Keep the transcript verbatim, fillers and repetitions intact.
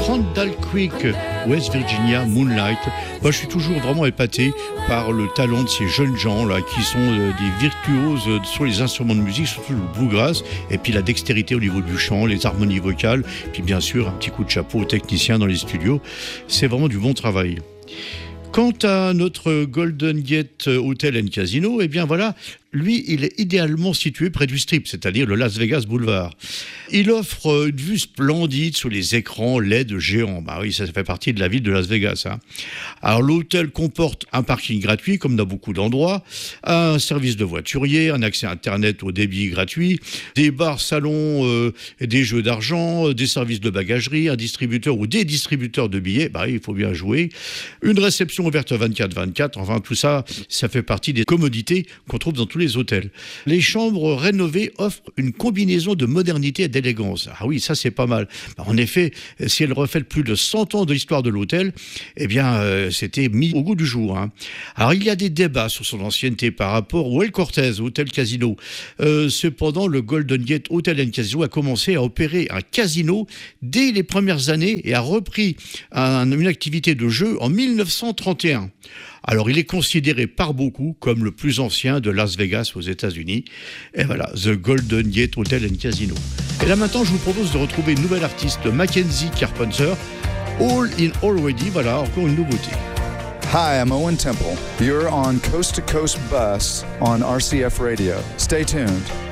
Randall Creek, West Virginia, Moonlight. Moi, je suis toujours vraiment épaté par le talent de ces jeunes gens là, qui sont euh, des virtuoses euh, sur les instruments de musique, surtout le bluegrass, et puis la dextérité au niveau du chant, les harmonies vocales, puis bien sûr un petit coup de chapeau aux techniciens dans les studios. C'est vraiment du bon travail. Quant à notre Golden Gate Hotel and Casino, eh bien voilà, lui, il est idéalement situé près du Strip, c'est-à-dire le Las Vegas Boulevard. Il offre une vue splendide sur les écrans L E D géants. Bah oui, ça fait partie de la ville de Las Vegas. Hein. Alors l'hôtel comporte un parking gratuit, comme dans beaucoup d'endroits, un service de voiturier, un accès Internet au débit gratuit, des bars, salons, euh, des jeux d'argent, des services de bagagerie, un distributeur ou des distributeurs de billets. Bah il faut bien jouer. Une réception ouverte vingt-quatre vingt-quatre. Enfin, tout ça, ça fait partie des commodités qu'on trouve dans tous les hôtels. Les chambres rénovées offrent une combinaison de modernité et d'élégance. Ah oui, ça c'est pas mal. En effet, si elle reflète plus de cent ans de l'histoire de l'hôtel, eh bien, euh, c'était mis au goût du jour. Hein. Alors, il y a des débats sur son ancienneté par rapport au El Cortez, Hôtel Casino. Euh, cependant, le Golden Gate Hotel and Casino a commencé à opérer un casino dès les premières années et a repris un, une activité de jeu en dix-neuf cent trente et un. Alors, il est considéré par beaucoup comme le plus ancien de Las Vegas aux États-Unis. Et voilà, The Golden Gate Hotel and Casino. Et là maintenant, je vous propose de retrouver une nouvelle artiste, Mackenzie Carpenter, All in Already. Voilà, encore une nouveauté. Hi, I'm Owen Temple. You're on Coast to Coast Bus on R C F Radio. Stay tuned.